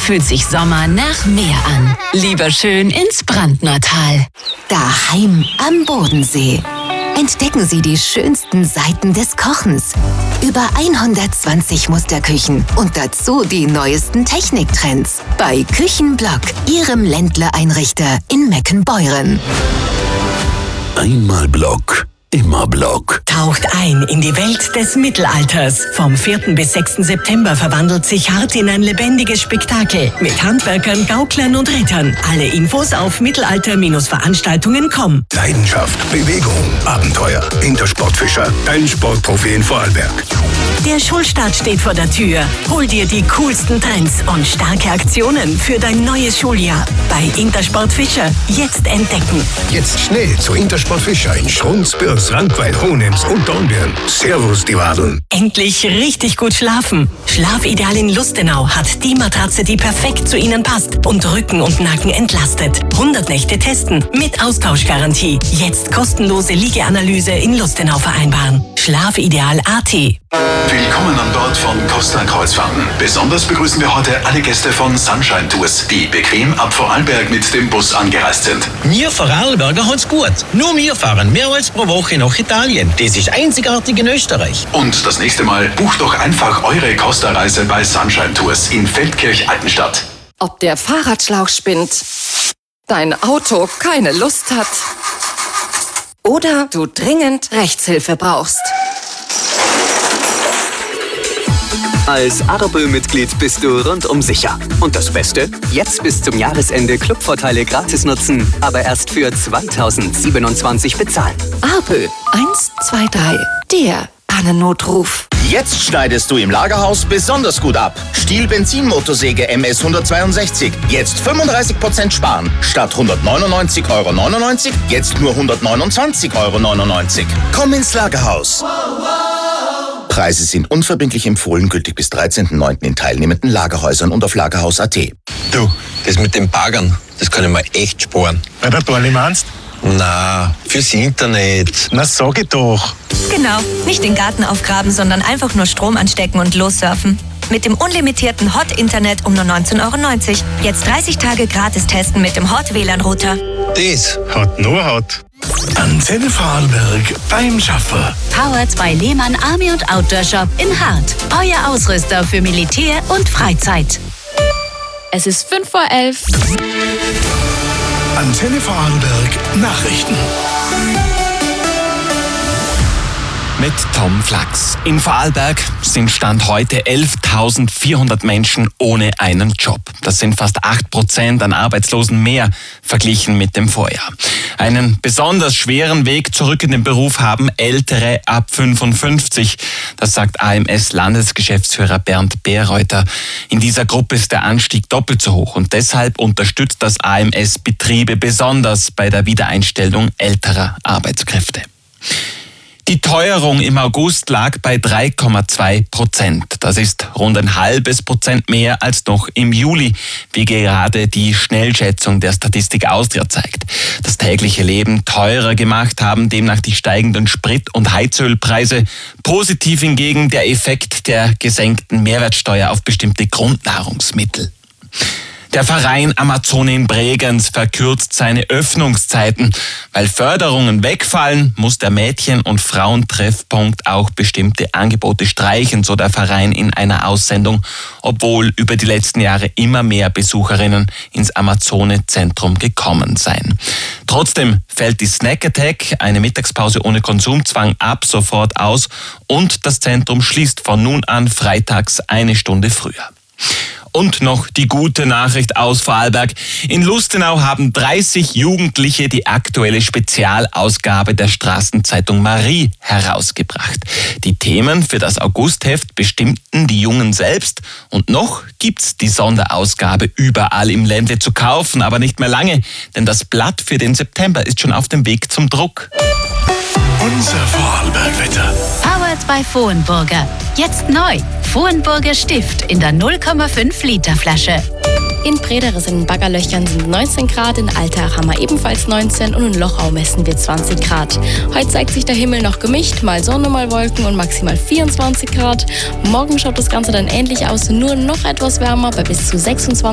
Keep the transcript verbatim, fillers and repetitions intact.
fühlt sich Sommer nach Meer an. Lieber schön ins Brandnertal. Daheim am Bodensee. Entdecken Sie die schönsten Seiten des Kochens. Über hundertzwanzig Musterküchen und dazu die neuesten Techniktrends. Bei Küchenblock, Ihrem Ländler-Einrichter in Meckenbeuren. Einmal Block, immer Block. Taucht ein in die Welt des Mittelalters. Vom vierten bis sechsten September verwandelt sich Hart in ein lebendiges Spektakel mit Handwerkern, Gauklern und Rittern. Alle Infos auf mittelalter Veranstaltungen punkt com. Leidenschaft, Bewegung, Abenteuer. Intersportfischer, dein Sportprofi in Vorarlberg. Der Schulstart steht vor der Tür. Hol dir die coolsten Trends und starke Aktionen für dein neues Schuljahr. Bei Intersport Fischer jetzt entdecken. Jetzt schnell zu Intersport Fischer in Schrunz, Bürs, Rankweit, Hohenems und Dornbirn. Servus, die Wadeln. Endlich richtig gut schlafen. Schlafideal in Lustenau hat die Matratze, die perfekt zu Ihnen passt und Rücken und Nacken entlastet. hundert Nächte testen mit Austauschgarantie. Jetzt kostenlose Liegeanalyse in Lustenau vereinbaren. Schlafideal punkt a t. Willkommen an Bord von Costa Kreuzfahrten. Besonders begrüßen wir heute alle Gäste von Sunshine Tours, die bequem ab Vorarlberg mit dem Bus angereist sind. Wir Vorarlberger haben's gut. Nur wir fahren mehrmals pro Woche nach Italien. Das ist einzigartig in Österreich. Und das nächste Mal bucht doch einfach eure Costa-Reise bei Sunshine Tours in Feldkirch-Altenstadt. Ob der Fahrradschlauch spinnt, dein Auto keine Lust hat oder du dringend Rechtshilfe brauchst. Als Arabel-Mitglied bist du rundum sicher. Und das Beste? Jetzt bis zum Jahresende Clubvorteile gratis nutzen, aber erst für zweitausendsiebenundzwanzig bezahlen. Arabel eins zwei drei, der Pannennotruf. Jetzt schneidest du im Lagerhaus besonders gut ab. Stihl Benzinmotorsäge M S hundertzweiundsechzig. Jetzt fünfunddreißig Prozent sparen. Statt hundertneunundneunzig Euro neunundneunzig, jetzt nur hundertneunundzwanzig Euro neunundneunzig. Komm ins Lagerhaus. Preise sind unverbindlich empfohlen, gültig bis dreizehnten neunten in teilnehmenden Lagerhäusern und auf lagerhaus punkt a t. Du, das mit den Baggern, das kann ich mir echt sparen. Bei der Dorli meinst? Na, fürs Internet. Na, sag ich doch. Genau, nicht den Garten aufgraben, sondern einfach nur Strom anstecken und lossurfen. Mit dem unlimitierten Hot-Internet um nur neunzehn Euro neunzig. Jetzt dreißig Tage gratis testen mit dem Hot-W L A N-Router. Das hat nur Hot. Antenne Vorarlberg beim Schaffer. Powered bei Lehmann Army und Outdoor Shop in Hart. Euer Ausrüster für Militär und Freizeit. Es ist fünf vor elf. Antenne Vorarlberg Nachrichten. Mit Tom Flachs. In Vorarlberg sind Stand heute elftausendvierhundert Menschen ohne einen Job. Das sind fast acht Prozent an Arbeitslosen mehr verglichen mit dem Vorjahr. Einen besonders schweren Weg zurück in den Beruf haben Ältere ab fünfundfünfzig. Das sagt A M S-Landesgeschäftsführer Bernd Berreuter. In dieser Gruppe ist der Anstieg doppelt so hoch und deshalb unterstützt das A M S Betriebe besonders bei der Wiedereinstellung älterer Arbeitskräfte. Die Teuerung im August lag bei drei Komma zwei Prozent. Das ist rund ein halbes Prozent mehr als noch im Juli, wie gerade die Schnellschätzung der Statistik Austria zeigt. Das tägliche Leben teurer gemacht haben demnach die steigenden Sprit- und Heizölpreise. Positiv hingegen der Effekt der gesenkten Mehrwertsteuer auf bestimmte Grundnahrungsmittel. Der Verein Amazone in Bregenz verkürzt seine Öffnungszeiten. Weil Förderungen wegfallen, muss der Mädchen- und Frauentreffpunkt auch bestimmte Angebote streichen, so der Verein in einer Aussendung, obwohl über die letzten Jahre immer mehr Besucherinnen ins Amazone-Zentrum gekommen seien. Trotzdem fällt die Snack Attack, eine Mittagspause ohne Konsumzwang, ab sofort aus und das Zentrum schließt von nun an freitags eine Stunde früher. Und noch die gute Nachricht aus Vorarlberg. In Lustenau haben dreißig Jugendliche die aktuelle Spezialausgabe der Straßenzeitung Marie herausgebracht. Die Themen für das Augustheft bestimmten die Jungen selbst. Und noch gibt's die Sonderausgabe überall im Ländle zu kaufen, aber nicht mehr lange, denn das Blatt für den September ist schon auf dem Weg zum Druck. Unser Vorarlberg-Wetter. Powered by Vohenburger. Jetzt neu. Vohenburger Stift in der null Komma fünf Liter Flasche. In Prederes in Baggerlöchern sind neunzehn Grad, in Altach haben wir ebenfalls neunzehn und in Lochau messen wir zwanzig Grad. Heute zeigt sich der Himmel noch gemischt, mal Sonne, mal Wolken und maximal vierundzwanzig Grad. Morgen schaut das Ganze dann ähnlich aus, nur noch etwas wärmer bei bis zu sechsundzwanzig